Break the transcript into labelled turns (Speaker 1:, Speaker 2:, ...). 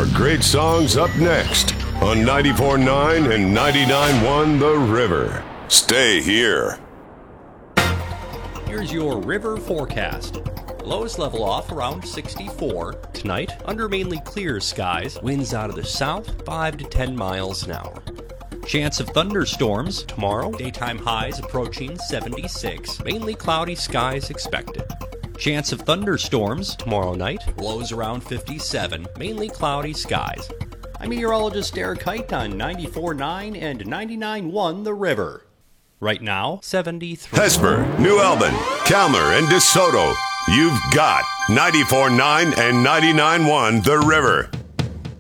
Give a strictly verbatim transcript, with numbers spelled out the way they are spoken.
Speaker 1: more great songs up next on ninety-four point nine and ninety-nine point one The River. Stay here.
Speaker 2: Here's your river forecast. Lows level off around sixty-four. Tonight, under mainly clear skies, winds out of the south, five to ten miles an hour. Chance of thunderstorms tomorrow, daytime highs approaching seventy-six. Mainly cloudy skies expected. Chance of thunderstorms tomorrow night, lows around fifty-seven. Mainly cloudy skies. I'm meteorologist Eric Height on ninety-four point nine and ninety-nine point one The River. Right now, seventy-three.
Speaker 1: Hesper, New Albin, Calmer, and DeSoto. You've got ninety-four point nine and ninety-nine point one The River.